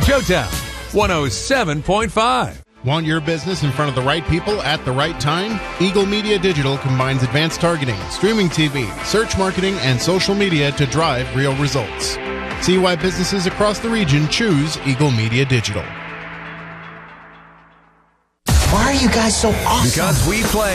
Showtime 107.5. Want your business in front of the right people at the right time? Eagle Media Digital combines advanced targeting, streaming TV, search marketing, and social media to drive real results. See why businesses across the region choose Eagle Media Digital. Why are you guys so awesome? Because we play